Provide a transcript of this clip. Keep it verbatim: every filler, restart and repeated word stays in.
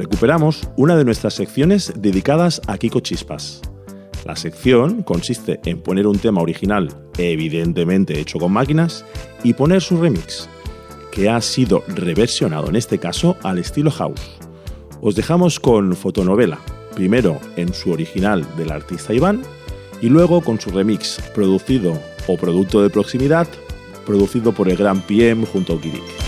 recuperamos una de nuestras secciones dedicadas a Kiko Chispas. La sección consiste en poner un tema original, evidentemente hecho con máquinas, y poner su remix, que ha sido reversionado en este caso al estilo house. Os dejamos con Fotonovela, primero en su original del artista Iván y luego con su remix producido o producto de proximidad, producido por el gran P M junto a Kirik.